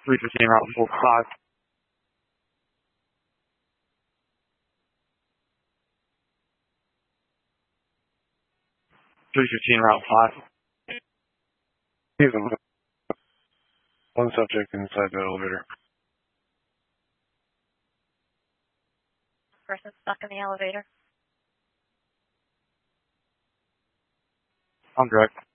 315 route 45. 315 route 5. Even one subject inside the elevator. Person stuck in the elevator. On direct.